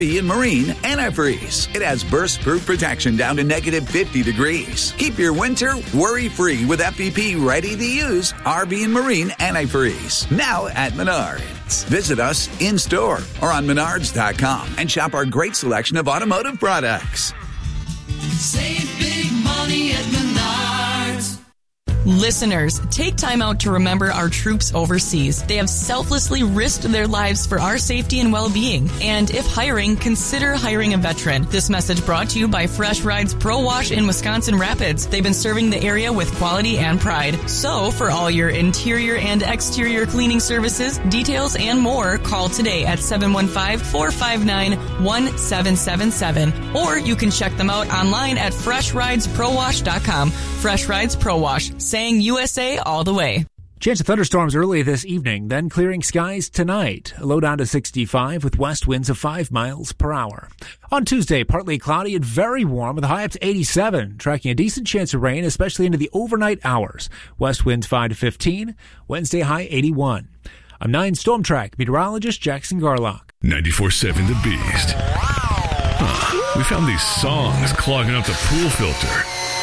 and Marine Antifreeze. It has burst-proof protection down to negative 50 degrees. Keep your winter worry-free with FEP ready-to-use RV and Marine Antifreeze. Now at Menards. Visit us in-store or on Menards.com and shop our great selection of automotive products. Save big money at Menards. Listeners, take time out to remember our troops overseas. They have selflessly risked their lives for our safety and well-being. And if hiring, consider hiring a veteran. This message brought to you by Fresh Rides Pro Wash in Wisconsin Rapids. They've been serving the area with quality and pride. So, for all your interior and exterior cleaning services, details, and more, call today at 715-459-1777. Or you can check them out online at freshridesprowash.com. Fresh Rides Pro Wash, saying USA all the way. Chance of thunderstorms early this evening, then clearing skies tonight. A low down to 65 with west winds of 5 miles per hour. On Tuesday, partly cloudy and very warm with a high up to 87, tracking a decent chance of rain, especially into the overnight hours. West winds 5 to 15, Wednesday high 81. I'm 9 Storm Track meteorologist Jackson Garlock. 94.7 The Beast. We found these songs clogging up the pool filter.